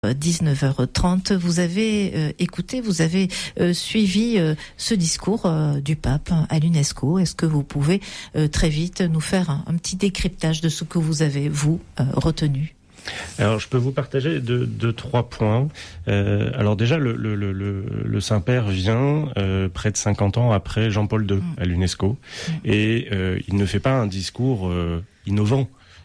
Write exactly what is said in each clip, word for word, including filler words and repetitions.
dix-neuf heures trente, vous avez euh, écouté, vous avez euh, suivi euh, ce discours euh, du pape à l'UNESCO. Est-ce que vous pouvez euh, très vite nous faire un, un petit décryptage de ce que vous avez, vous, euh, retenu ? Alors, je peux vous partager deux, deux trois points. Euh, alors déjà, le, le, le, le Saint-Père vient euh, près de cinquante ans après Jean-Paul deux à l'UNESCO, et euh, il ne fait pas un discours euh, innovant.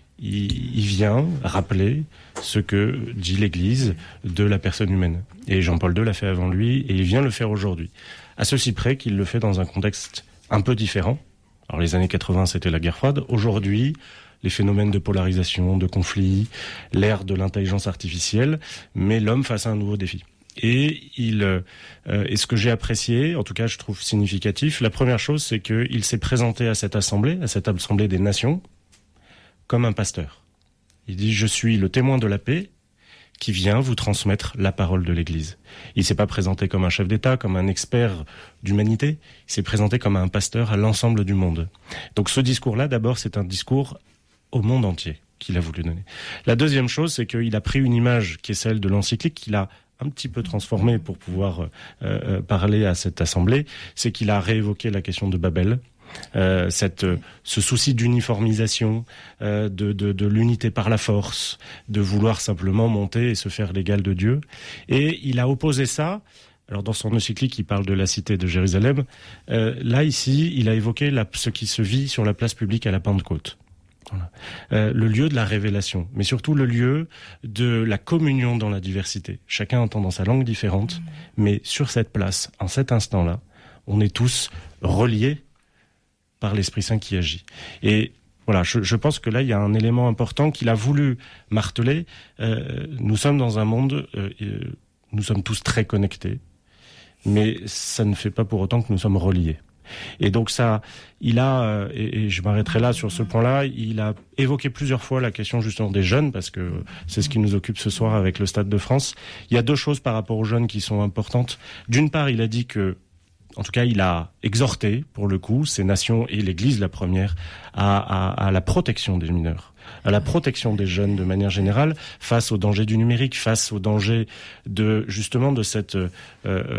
Il, il vient rappeler ce que dit l'Église de la personne humaine. Et Jean-Paul deux l'a fait avant lui, et il vient le faire aujourd'hui. À ceci près qu'il le fait dans un contexte un peu différent. Alors les années quatre-vingts, c'était la guerre froide. Aujourd'hui, les phénomènes de polarisation, de conflit, l'ère de l'intelligence artificielle, met l'homme face à un nouveau défi. Et il, euh, et ce que j'ai apprécié, en tout cas je trouve significatif, la première chose, c'est qu'il s'est présenté à cette assemblée, à cette assemblée des nations, comme un pasteur. Il dit « Je suis le témoin de la paix qui vient vous transmettre la parole de l'Église ». Il s'est pas présenté comme un chef d'État, comme un expert d'humanité, il s'est présenté comme un pasteur à l'ensemble du monde. Donc ce discours-là, d'abord, c'est un discours au monde entier qu'il a voulu donner. La deuxième chose, c'est qu'il a pris une image qui est celle de l'encyclique, qu'il a un petit peu transformée pour pouvoir euh, euh, parler à cette assemblée, c'est qu'il a réévoqué la question de Babel, Euh, cette, euh, ce souci d'uniformisation, euh, de, de, de l'unité par la force, de vouloir simplement monter et se faire l'égal de Dieu. Et il a opposé ça, alors dans son encyclique, il parle de la cité de Jérusalem. Euh, là, ici, il a évoqué la, ce qui se vit sur la place publique à la Pentecôte. Voilà. Euh, le lieu de la révélation, mais surtout le lieu de la communion dans la diversité. Chacun entend dans sa langue différente, mais sur cette place, en cet instant-là, on est tous reliés par l'Esprit Saint qui agit. Et voilà, je, je pense que là, il y a un élément important qu'il a voulu marteler. Euh, nous sommes dans un monde, euh, euh, nous sommes tous très connectés, mais ça ne fait pas pour autant que nous sommes reliés. Et donc ça, il a, euh, et, et je m'arrêterai là sur ce point-là, il a évoqué plusieurs fois la question justement des jeunes, parce que c'est ce qui nous occupe ce soir avec le Stade de France. Il y a deux choses par rapport aux jeunes qui sont importantes. D'une part, il a dit que En tout cas, il a exhorté, pour le coup, ces nations et l'Église, la première, à, à, à la protection des mineurs, à la protection des jeunes de manière générale, face aux dangers du numérique, face aux dangers de, justement, de cette, euh,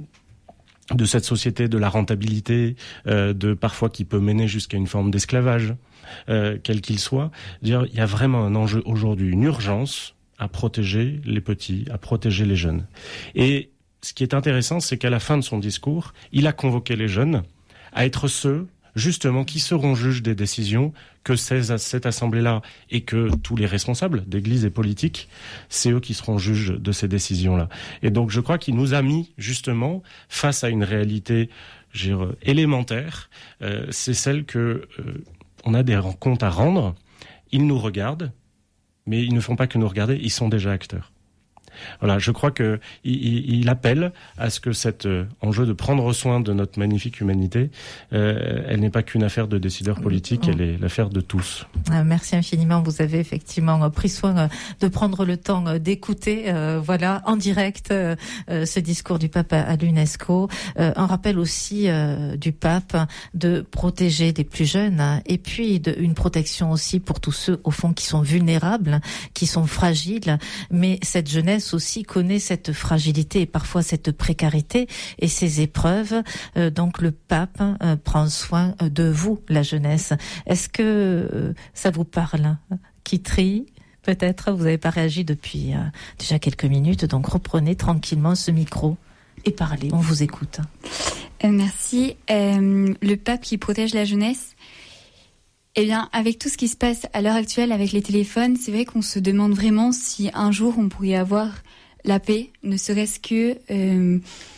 de cette société de la rentabilité, euh, de parfois qui peut mener jusqu'à une forme d'esclavage, euh, quel qu'il soit. Dire, il y a vraiment un enjeu aujourd'hui, une urgence à protéger les petits, à protéger les jeunes. Et ce qui est intéressant, c'est qu'à la fin de son discours, il a convoqué les jeunes à être ceux, justement, qui seront juges des décisions que ces, cette assemblée-là et que tous les responsables d'église et politiques, c'est eux qui seront juges de ces décisions-là. Et donc, je crois qu'il nous a mis, justement, face à une réalité, je veux dire, élémentaire. Euh, c'est celle que euh, on a des comptes à rendre. Ils nous regardent, mais ils ne font pas que nous regarder, ils sont déjà acteurs. Voilà, je crois que il, il appelle à ce que cet euh, enjeu de prendre soin de notre magnifique humanité, euh, elle n'est pas qu'une affaire de décideurs politiques, elle est l'affaire de tous. Ah, merci infiniment. Vous avez effectivement pris soin de prendre le temps d'écouter, euh, voilà, en direct, euh, ce discours du pape à, à l'UNESCO. Euh, un rappel aussi euh, du pape de protéger les plus jeunes, hein, et puis de, une protection aussi pour tous ceux au fond qui sont vulnérables, qui sont fragiles, mais cette jeunesse aussi connaît cette fragilité et parfois cette précarité et ces épreuves. Euh, donc le pape euh, prend soin de vous, la jeunesse. Est-ce que euh, ça vous parle, Kitri? Peut-être, vous n'avez pas réagi depuis euh, déjà quelques minutes, donc reprenez tranquillement ce micro et parlez, on vous écoute. Euh, merci. Euh, le pape qui protège la jeunesse, eh bien, avec tout ce qui se passe à l'heure actuelle avec les téléphones, c'est vrai qu'on se demande vraiment si un jour on pourrait avoir la paix, ne serait-ce que euh,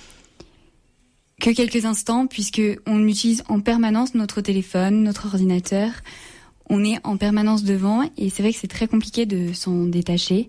que quelques instants, puisque on utilise en permanence notre téléphone, notre ordinateur. On est en permanence devant, et c'est vrai que c'est très compliqué de s'en détacher.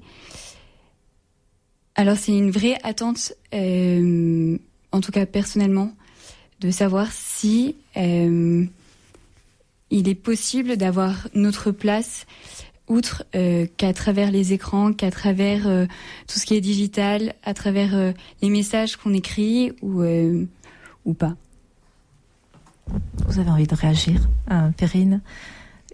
Alors c'est une vraie attente, euh, en tout cas personnellement, de savoir si euh, il est possible d'avoir notre place, outre euh, qu'à travers les écrans, qu'à travers euh, tout ce qui est digital, à travers euh, les messages qu'on écrit ou, euh, ou pas. Vous avez envie de réagir, hein, Perrine ?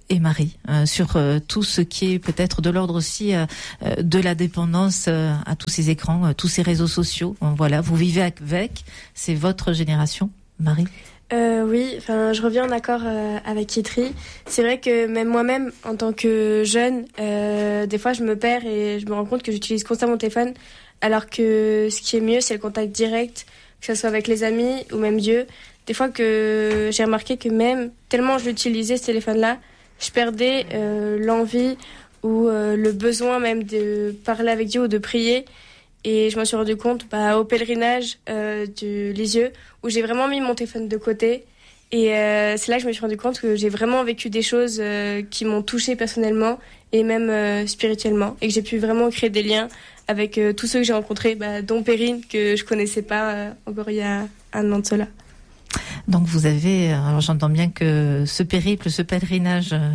et Marie, euh, sur euh, tout ce qui est peut-être de l'ordre aussi euh, de la dépendance euh, à tous ces écrans, euh, tous ces réseaux sociaux. Euh, voilà, vous vivez avec, c'est votre génération, Marie. Euh, oui, enfin, je reviens en accord euh, avec Kitri. C'est vrai que même moi-même, en tant que jeune, euh, des fois, je me perds et je me rends compte que j'utilise constamment mon téléphone, alors que ce qui est mieux, c'est le contact direct, que ce soit avec les amis ou même Dieu. Des fois que j'ai remarqué que même tellement je l'utilisais, ce téléphone-là, je perdais euh, l'envie ou euh, le besoin même de parler avec Dieu ou de prier. Et je m'en suis rendu compte bah, au pèlerinage euh, du Lisieux, où j'ai vraiment mis mon téléphone de côté. Et euh, c'est là que je me suis rendu compte que j'ai vraiment vécu des choses euh, qui m'ont touchée personnellement et même euh, spirituellement. Et que j'ai pu vraiment créer des liens avec euh, tous ceux que j'ai rencontrés, bah, dont Perrine, que je connaissais pas euh, encore il y a un an de cela. Donc vous avez, alors j'entends bien que ce périple, ce pèlerinage euh,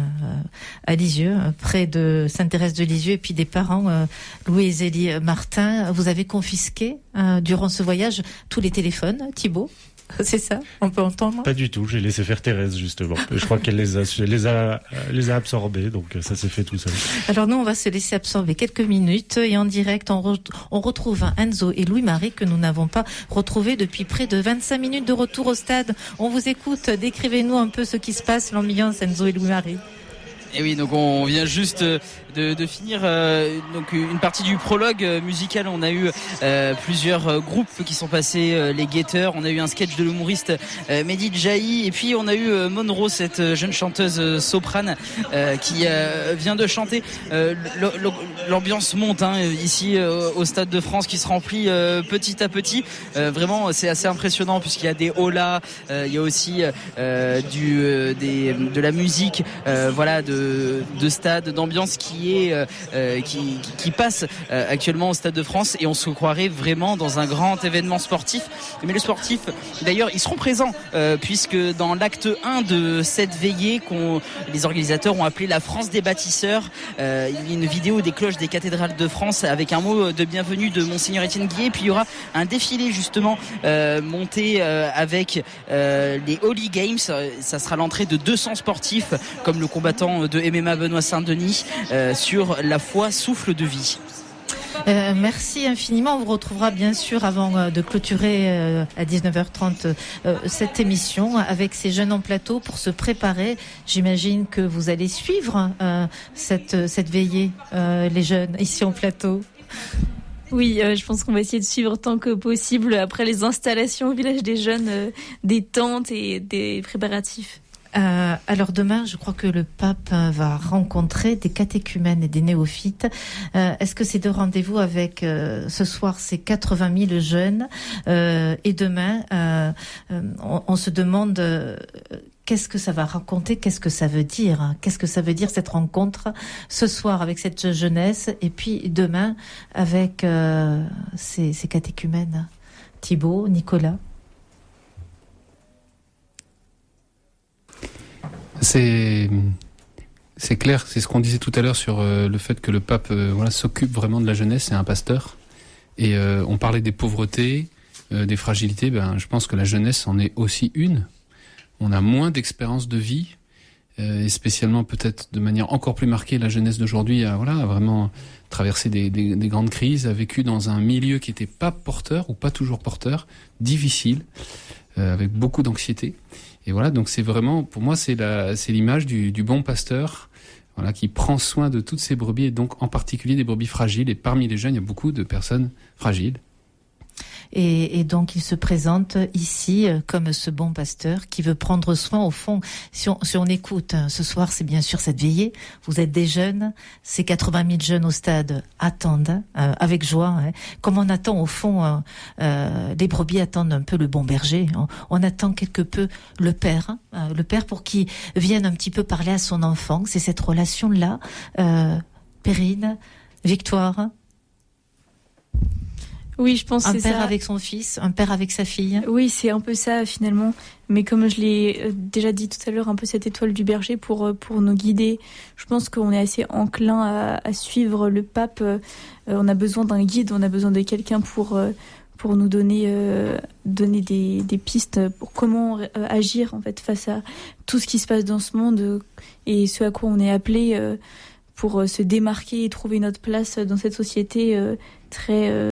à Lisieux, près de Sainte-Thérèse de Lisieux, et puis des parents, euh, Louis et Zélie Martin, vous avez confisqué euh, durant ce voyage tous les téléphones, Thibaut, c'est ça? On peut entendre? Pas du tout, j'ai laissé faire Thérèse justement. Je crois qu'elle les a, les a, les a absorbés, donc ça s'est fait tout seul. Alors nous, on va se laisser absorber quelques minutes et en direct, on, re- on retrouve Enzo et Louis-Marie que nous n'avons pas retrouvés depuis près de vingt-cinq minutes de retour au stade. On vous écoute, décrivez-nous un peu ce qui se passe, l'ambiance, Enzo et Louis-Marie. Et oui, donc on vient juste de, de finir euh, donc une partie du prologue musical. On a eu euh, plusieurs groupes qui sont passés, euh, les Guetteurs. On a eu un sketch de l'humoriste euh, Mehdi Djaï, et puis on a eu euh, Monroe, cette jeune chanteuse euh, soprane euh, qui euh, vient de chanter. Euh, l'ambiance monte hein, ici euh, au Stade de France, qui se remplit euh, petit à petit. Euh, vraiment, c'est assez impressionnant puisqu'il y a des holas, euh, il y a aussi euh, du euh, des de la musique, euh, voilà de de stade, d'ambiance qui est euh, qui, qui passe euh, actuellement au Stade de France, et on se croirait vraiment dans un grand événement sportif. Mais les sportifs, d'ailleurs, ils seront présents euh, puisque dans l'acte un de cette veillée qu'on les organisateurs ont appelé la France des bâtisseurs, euh, il y a une vidéo des cloches des cathédrales de France avec un mot de bienvenue de Monseigneur Étienne Guillet, puis il y aura un défilé justement euh, monté euh, avec euh, les Holy Games. Ça sera l'entrée de deux cents sportifs comme le combattant de M M A Benoît Saint-Denis euh, sur la foi souffle de vie. Euh, merci infiniment. On vous retrouvera bien sûr avant euh, de clôturer euh, à dix-neuf heures trente euh, cette émission avec ces jeunes en plateau pour se préparer. J'imagine que vous allez suivre euh, cette, cette veillée, euh, les jeunes ici en plateau. Oui, euh, je pense qu'on va essayer de suivre tant que possible après les installations au village des jeunes, euh, des tentes et des préparatifs. Euh, alors demain, je crois que le pape va rencontrer des catéchumènes et des néophytes. Euh, est-ce que c'est de rendez-vous avec euh, ce soir ces quatre-vingt mille jeunes euh, et demain, euh, on, on se demande euh, qu'est-ce que ça va raconter, qu'est-ce que ça veut dire, qu'est-ce que ça veut dire cette rencontre ce soir avec cette jeunesse et puis demain avec euh, ces, ces catéchumènes. Thibaut, Nicolas. C'est c'est clair, c'est ce qu'on disait tout à l'heure sur euh, le fait que le pape euh, voilà s'occupe vraiment de la jeunesse, c'est un pasteur. Et euh, on parlait des pauvretés, euh, des fragilités. Ben je pense que la jeunesse en est aussi une. On a moins d'expérience de vie, euh, et spécialement peut-être de manière encore plus marquée, la jeunesse d'aujourd'hui a voilà a vraiment traversé des, des, des grandes crises, a vécu dans un milieu qui était pas porteur ou pas toujours porteur, difficile, euh, avec beaucoup d'anxiété. Et voilà, donc c'est vraiment, pour moi, c'est la, c'est l'image du, du bon pasteur, voilà, qui prend soin de toutes ses brebis, et donc en particulier des brebis fragiles. Et parmi les jeunes, il y a beaucoup de personnes fragiles. Et, et donc il se présente ici comme ce bon pasteur qui veut prendre soin, au fond, si on, si on écoute, ce soir c'est bien sûr cette veillée, vous êtes des jeunes, ces quatre-vingt mille jeunes au stade attendent euh, avec joie, hein, comme on attend au fond, euh, euh, les brebis attendent un peu le bon berger, on, on attend quelque peu le père, hein, le père pour qu'il vienne un petit peu parler à son enfant, c'est cette relation-là, euh, Perrine, Victoire. Oui, je pense que c'est ça. Un père avec son fils, un père avec sa fille. Oui, c'est un peu ça finalement. Mais comme je l'ai déjà dit tout à l'heure, un peu cette étoile du berger pour pour nous guider. Je pense qu'on est assez enclin à, à suivre le pape. Euh, on a besoin d'un guide, on a besoin de quelqu'un pour pour nous donner, euh, donner des, des pistes pour comment euh, agir en fait face à tout ce qui se passe dans ce monde euh, et ce à quoi on est appelé euh, pour euh, se démarquer et trouver notre place dans cette société euh, très, euh,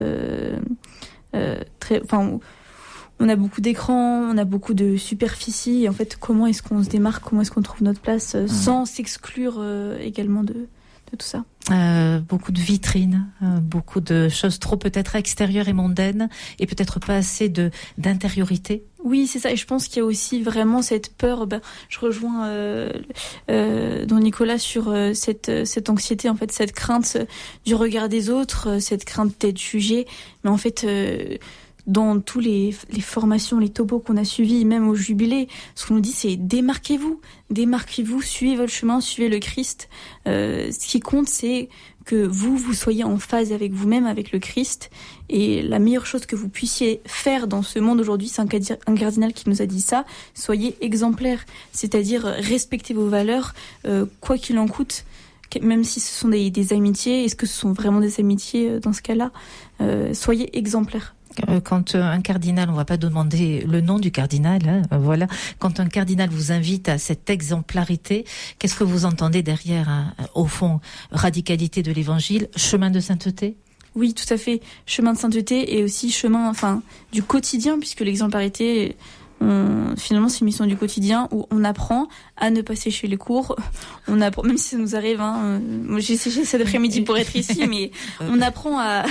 euh, très, enfin. On a beaucoup d'écrans, on a beaucoup de superficie. Et en fait, comment est-ce qu'on se démarque, comment est-ce qu'on trouve notre place euh, sans s'exclure euh, également de, de tout ça. Euh, beaucoup de vitrines, euh, beaucoup de choses trop peut-être extérieures et mondaines, et peut-être pas assez de d'intériorité. Oui, c'est ça. Et je pense qu'il y a aussi vraiment cette peur. Ben, je rejoins euh, euh, Don Nicolas sur euh, cette cette anxiété, en fait, cette crainte du regard des autres, euh, cette crainte d'être jugé. Mais en fait. Euh, Dans tous les, les formations, les topos qu'on a suivis, même au jubilé, ce qu'on nous dit, c'est démarquez-vous, démarquez-vous, suivez votre chemin, suivez le Christ. Euh, ce qui compte, c'est que vous, vous soyez en phase avec vous-même, avec le Christ. Et la meilleure chose que vous puissiez faire dans ce monde aujourd'hui, c'est un, un cardinal qui nous a dit ça, soyez exemplaires, c'est-à-dire respectez vos valeurs, euh, quoi qu'il en coûte. Même si ce sont des, des amitiés, est-ce que ce sont vraiment des amitiés dans ce cas-là ? euh, Soyez exemplaires. Quand un cardinal, on va pas demander le nom du cardinal, hein, voilà. Quand un cardinal vous invite à cette exemplarité, qu'est-ce que vous entendez derrière, hein, au fond, radicalité de l'évangile, chemin de sainteté ? Oui, tout à fait. Chemin de sainteté et aussi chemin, enfin, du quotidien, puisque l'exemplarité, on, finalement, c'est une mission du quotidien où on apprend à ne pas sécher les cours. On apprend, même si ça nous arrive, hein, moi j'ai séché cet après-midi pour être ici, mais on apprend à,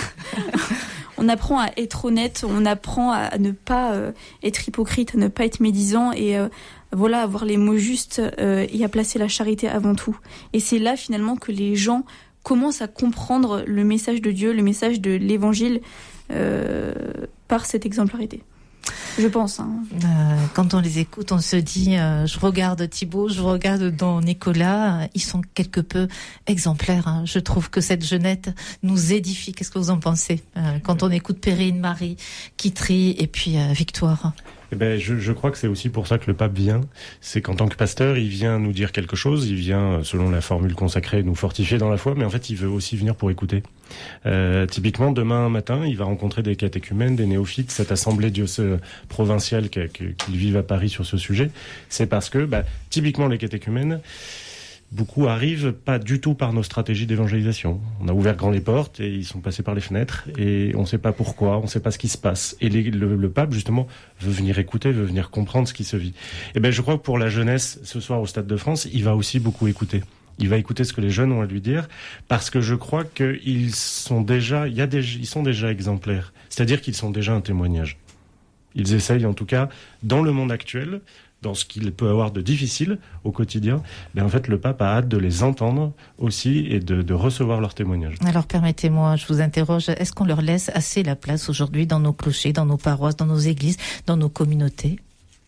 on apprend à être honnête, on apprend à ne pas euh, être hypocrite, à ne pas être médisant et euh, voilà, avoir les mots justes euh, et à placer la charité avant tout. Et c'est là finalement que les gens commencent à comprendre le message de Dieu, le message de l'Évangile euh, par cette exemplarité. Je pense. Hein. Euh, quand on les écoute, on se dit, euh, je regarde Thibaut, je regarde Don Nicolas, euh, ils sont quelque peu exemplaires. Hein. Je trouve que cette jeunette nous édifie. Qu'est-ce que vous en pensez euh, quand on écoute Perrine, Marie, Kitry et puis euh, Victoire? Eh ben, je, je crois que c'est aussi pour ça que le pape vient. C'est qu'en tant que pasteur, il vient nous dire quelque chose. Il vient, selon la formule consacrée, nous fortifier dans la foi. Mais en fait, il veut aussi venir pour écouter. Euh, typiquement, demain matin, il va rencontrer des catéchumènes, des néophytes, cette assemblée diocèse provinciale qu'ils vivent à Paris sur ce sujet. C'est parce que, bah, typiquement, les catéchumènes, beaucoup arrivent pas du tout par nos stratégies d'évangélisation. On a ouvert grand les portes et ils sont passés par les fenêtres et on ne sait pas pourquoi, on ne sait pas ce qui se passe. Et les, le, le pape, justement, veut venir écouter, veut venir comprendre ce qui se vit. Et ben, je crois que pour la jeunesse, ce soir au Stade de France, il va aussi beaucoup écouter. Il va écouter ce que les jeunes ont à lui dire parce que je crois qu'ils sont déjà, il y a des, ils sont déjà exemplaires. C'est-à-dire qu'ils sont déjà un témoignage. Ils essayent, en tout cas, dans le monde actuel, dans ce qu'il peut avoir de difficile au quotidien, ben en fait, le pape a hâte de les entendre aussi et de, de recevoir leurs témoignages. Alors, permettez-moi, je vous interroge, est-ce qu'on leur laisse assez la place aujourd'hui dans nos clochers, dans nos paroisses, dans nos églises, dans nos communautés ?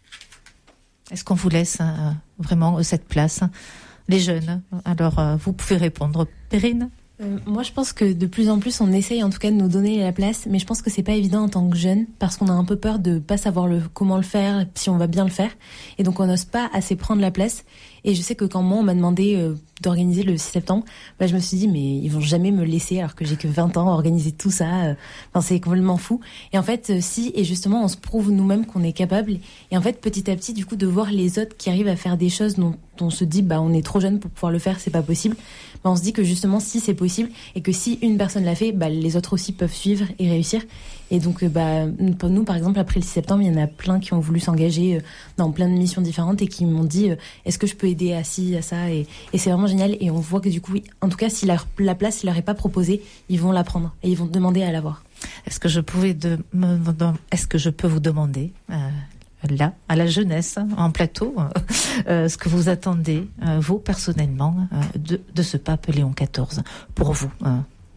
Est-ce qu'on vous laisse euh, vraiment cette place ? Les jeunes, alors euh, vous pouvez répondre. Perrine ? Euh, moi, je pense que de plus en plus, on essaye en tout cas de nous donner la place, mais je pense que c'est pas évident en tant que jeune, parce qu'on a un peu peur de pas savoir le, comment le faire, si on va bien le faire, et donc on n'ose pas assez prendre la place. Et je sais que quand moi, on m'a demandé euh, d'organiser le six septembre, bah, je me suis dit, mais ils vont jamais me laisser alors que j'ai que vingt ans à organiser tout ça. Euh, enfin, c'est complètement fou. Et en fait, euh, si, et justement, on se prouve nous-mêmes qu'on est capable. Et en fait, petit à petit, du coup, de voir les autres qui arrivent à faire des choses dont on se dit, bah, on est trop jeune pour pouvoir le faire, c'est pas possible. Bah, on se dit que justement, si c'est possible, et que si une personne l'a fait, bah, les autres aussi peuvent suivre et réussir. Et donc, bah, pour nous, par exemple, après le six septembre, il y en a plein qui ont voulu s'engager dans plein de missions différentes et qui m'ont dit, est-ce que je peux aider à ci, à ça, et, et c'est vraiment génial. Et on voit que du coup, oui, en tout cas, si la, la place ne leur est pas proposée, ils vont la prendre et ils vont demander à l'avoir. Est-ce que je pouvais de, est-ce que je peux vous demander, euh, là, à la jeunesse, en plateau, euh, ce que vous attendez, euh, vous, personnellement, euh, de, de ce pape Léon quatorze, pour vous euh.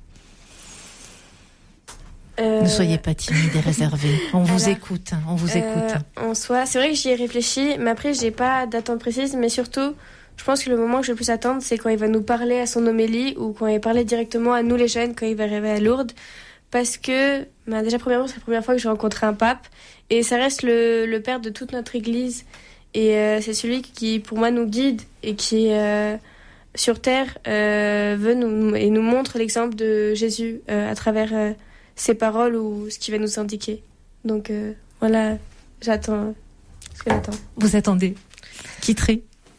Euh, ne soyez pas timide et réservé. On vous alors, écoute, on vous euh, écoute. En soi, c'est vrai que j'y ai réfléchi, mais après, j'ai pas d'attente précise, mais surtout, je pense que le moment que je vais plus attendre, c'est quand il va nous parler à son homélie ou quand il va parler directement à nous les jeunes, quand il va arriver à Lourdes. Parce que, bah, déjà, premièrement, c'est la première fois que je rencontre un pape et ça reste le, le père de toute notre église. Et euh, c'est celui qui, pour moi, nous guide et qui, euh, sur terre, euh, veut nous, et nous montre l'exemple de Jésus euh, à travers... Euh, ses paroles ou ce qu'il va nous indiquer. Donc euh, voilà, j'attends ce que j'attends. Vous attendez Kitri?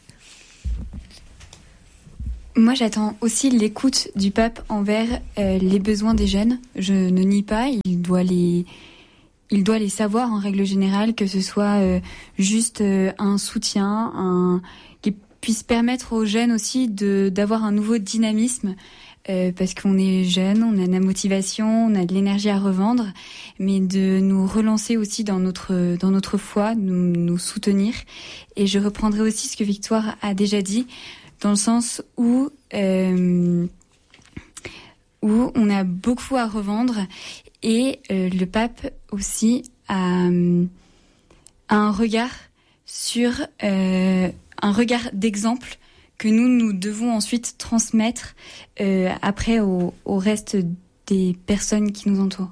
Moi, j'attends aussi l'écoute du pape envers euh, les besoins des jeunes. Je ne nie pas, il doit les, il doit les savoir en règle générale, que ce soit euh, juste euh, un soutien, un, qui puisse permettre aux jeunes aussi de d'avoir un nouveau dynamisme. Euh, parce qu'on est jeune, on a de la motivation, on a de l'énergie à revendre, mais de nous relancer aussi dans notre dans notre foi, nous, nous soutenir. Et je reprendrai aussi ce que Victoire a déjà dit, dans le sens où euh, où on a beaucoup à revendre, et euh, le pape aussi a, a un regard sur euh, un regard d'exemple que nous, nous devons ensuite transmettre euh, après au, au reste des personnes qui nous entourent.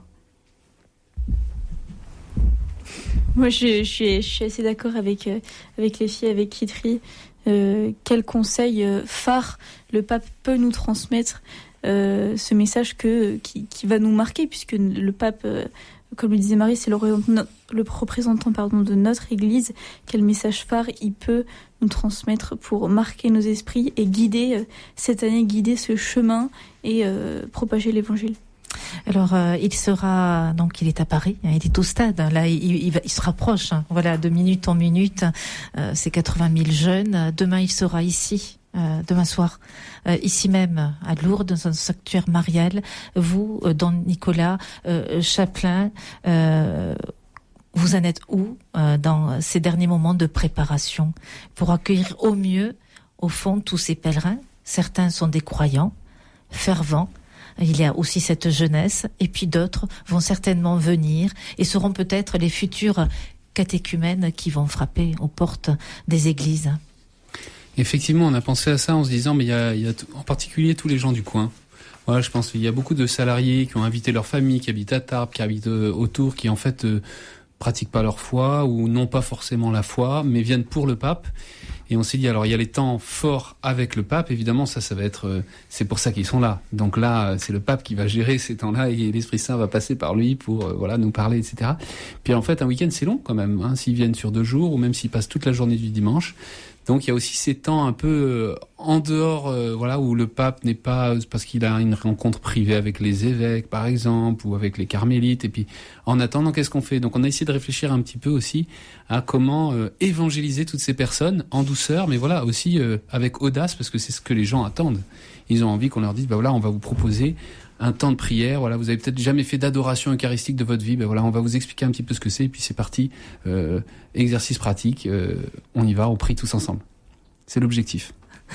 Moi, je, je, suis, je suis assez d'accord avec, euh, avec les filles, avec Kitri. Euh, quel conseil euh, phare le pape peut nous transmettre, euh, ce message que, qui, qui va nous marquer, puisque le pape, euh, comme le disait Marie, c'est le, le représentant pardon, de notre Église. Quel message phare il peut nous transmettre pour marquer nos esprits et guider euh, cette année, guider ce chemin et euh, propager l'Évangile. Alors, euh, il sera, donc il est à Paris, hein, il est au stade, hein, là il, il, va, il se rapproche, hein, voilà, de minute en minute, euh, c'est quatre-vingt mille jeunes. Demain, il sera ici, euh, demain soir, euh, ici même, à Lourdes, dans un sanctuaire marial. Vous, euh, Don Nicolas, euh, chapelain, euh, vous en êtes où euh, dans ces derniers moments de préparation pour accueillir au mieux, au fond, tous ces pèlerins? Certains sont des croyants, fervents. Il y a aussi cette jeunesse, et puis d'autres vont certainement venir et seront peut-être les futurs catéchumènes qui vont frapper aux portes des églises. Effectivement, on a pensé à ça en se disant, mais il y a, il y a t- en particulier tous les gens du coin. Voilà, je pense qu'il y a beaucoup de salariés qui ont invité leur famille, qui habitent à Tarbes, qui habitent euh, autour, qui en fait euh, pratiquent pas leur foi ou n'ont pas forcément la foi, mais viennent pour le pape. Et on s'est dit, alors il y a les temps forts avec le pape, évidemment, ça, ça va être, euh, c'est pour ça qu'ils sont là. Donc là, c'est le pape qui va gérer ces temps-là et l'Esprit Saint va passer par lui pour, euh, voilà, nous parler, et cetera. Puis en fait, un week-end, c'est long quand même, hein, s'ils viennent sur deux jours ou même s'ils passent toute la journée du dimanche. Donc il y a aussi ces temps un peu euh, en dehors, euh, voilà, où le pape n'est pas, parce qu'il a une rencontre privée avec les évêques, par exemple, ou avec les carmélites. Et puis, en attendant, qu'est-ce qu'on fait? Donc on a essayé de réfléchir un petit peu aussi à comment euh, évangéliser toutes ces personnes en douceur, mais voilà, aussi euh, avec audace, parce que c'est ce que les gens attendent. Ils ont envie qu'on leur dise, bah voilà, on va vous proposer un temps de prière, voilà, vous avez peut-être jamais fait d'adoration eucharistique de votre vie, ben voilà, on va vous expliquer un petit peu ce que c'est, et puis c'est parti, euh, exercice pratique, euh, on y va, on prie tous ensemble. C'est l'objectif.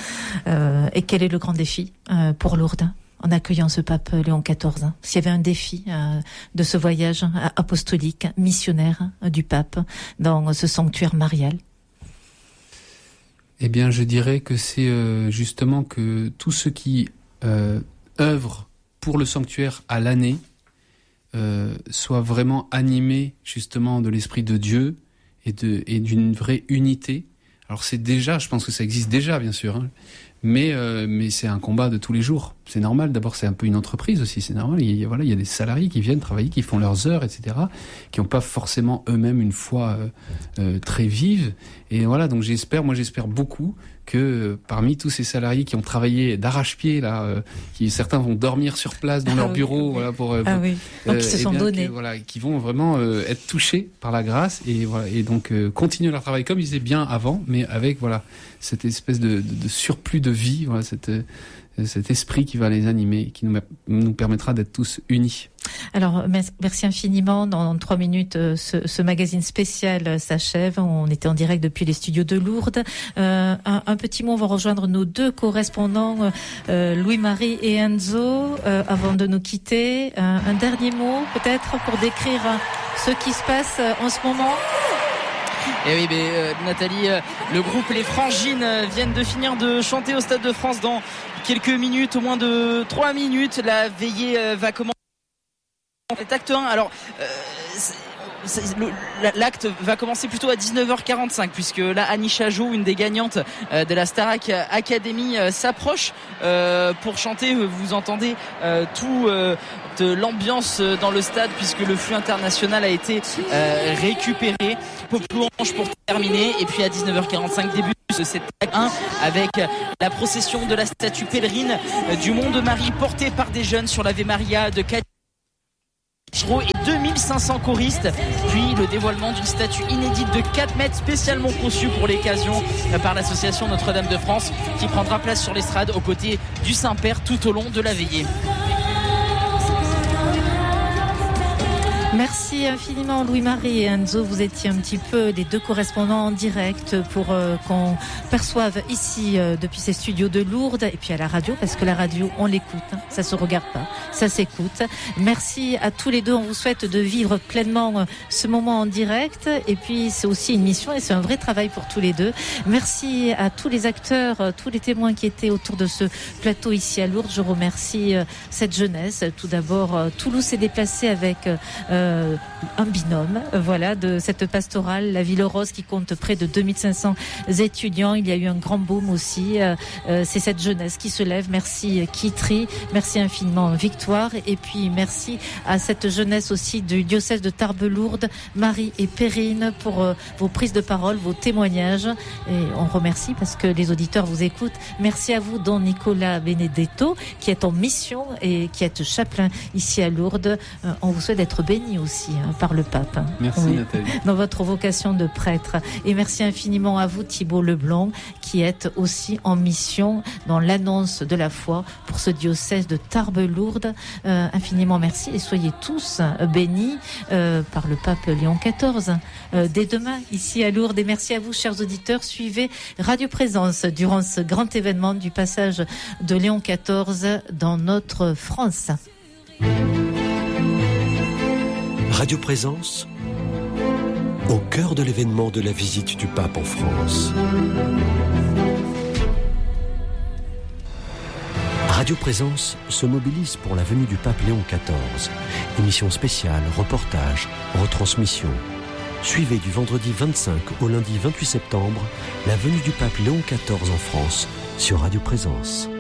Euh, et quel est le grand défi euh, pour Lourdes en accueillant ce pape Léon quatorze? S'il y avait un défi euh, de ce voyage apostolique, missionnaire euh, du pape dans ce sanctuaire marial? Eh bien, je dirais que c'est euh, justement que tous ceux qui euh, œuvrent pour le sanctuaire à l'année euh, soient vraiment animés justement de l'Esprit de Dieu et, de, et d'une vraie unité. Alors c'est déjà, je pense que ça existe déjà bien sûr, hein, mais euh, mais c'est un combat de tous les jours. C'est normal. D'abord, c'est un peu une entreprise aussi. C'est normal. Il y a, voilà, il y a des salariés qui viennent travailler, qui font leurs heures, et cetera, qui n'ont pas forcément eux-mêmes une foi euh, euh, très vive. Et voilà. Donc j'espère, moi j'espère beaucoup que euh, parmi tous ces salariés qui ont travaillé d'arrache-pied là, euh, qui certains vont dormir sur place dans ah leur oui, bureau, oui. voilà pour. Euh, ah oui. Donc euh, ils se sont bien, donnés. Que, voilà, qui vont vraiment euh, être touchés par la grâce et voilà et donc euh, continuer leur travail comme ils faisaient bien avant, mais avec voilà cette espèce de, de, de surplus de vie, voilà cette euh, cet esprit qui va les animer, qui nous, nous permettra d'être tous unis. Alors, merci infiniment. Dans trois minutes, ce, ce magazine spécial s'achève. On était en direct depuis les studios de Lourdes. Euh, un, un petit mot, on va rejoindre nos deux correspondants, euh, Louis-Marie et Enzo, euh, avant de nous quitter. Un, un dernier mot, peut-être, pour décrire ce qui se passe en ce moment. Et oui, mais euh, Nathalie, euh, le groupe Les Frangines euh, viennent de finir de chanter au Stade de France dans quelques minutes, au moins de trois minutes. La veillée euh, va commencer. C'est acte un. Alors, euh, l'acte va commencer plutôt à dix-neuf heures quarante-cinq, puisque là Anisha Jo, une des gagnantes de la Starac Academy, s'approche pour chanter. Vous entendez tout de l'ambiance dans le stade, puisque le flux international a été récupéré. Pop louange pour terminer, et puis à dix-neuf heures quarante-cinq, début de cet acte un avec la procession de la statue pèlerine du Mont de Marie, portée par des jeunes sur l'Ave Maria de Cathy et deux mille cinq cents choristes, puis le dévoilement d'une statue inédite de quatre mètres spécialement conçue pour l'occasion par l'association Notre-Dame de France, qui prendra place sur l'estrade aux côtés du Saint-Père tout au long de la veillée. Merci infiniment Louis-Marie et Enzo, vous étiez un petit peu les deux correspondants en direct pour euh, qu'on perçoive ici euh, depuis ces studios de Lourdes, et puis à la radio, parce que la radio on l'écoute, hein, ça se regarde pas, ça s'écoute. Merci à tous les deux, on vous souhaite de vivre pleinement euh, ce moment en direct, et puis c'est aussi une mission et c'est un vrai travail pour tous les deux. Merci à tous les acteurs, euh, tous les témoins qui étaient autour de ce plateau ici à Lourdes. Je remercie euh, cette jeunesse. Tout d'abord, euh, Toulouse s'est déplacé avec euh, Euh, un binôme, euh, voilà, de cette pastorale, la Ville Rose, qui compte près de deux mille cinq cents étudiants. Il y a eu un grand boom aussi. Euh, euh, c'est cette jeunesse qui se lève. Merci Kitry, merci infiniment Victoire, et puis merci à cette jeunesse aussi du diocèse de Tarbes-Lourdes, Marie et Perrine, pour euh, vos prises de parole, vos témoignages. Et on remercie parce que les auditeurs vous écoutent. Merci à vous, don Nicolas Benedetto, qui est en mission et qui est chapelain ici à Lourdes. Euh, on vous souhaite d'être béni aussi hein, par le pape. Merci oui, Nathalie. Dans votre vocation de prêtre. Et merci infiniment à vous Thibault Leblanc, qui êtes aussi en mission dans l'annonce de la foi pour ce diocèse de Tarbes-Lourdes. Euh, infiniment merci et soyez tous bénis euh, par le pape Léon quatorze euh, dès demain ici à Lourdes. Et merci à vous chers auditeurs, suivez Radio Présence durant ce grand événement du passage de Léon quatorze dans notre France. Radio Présence, au cœur de l'événement de la visite du pape en France. Radio Présence se mobilise pour la venue du pape Léon quatorze. Émission spéciale, reportage, retransmission. Suivez du vendredi vingt-cinq au lundi vingt-huit septembre la venue du pape Léon quatorze en France sur Radio Présence.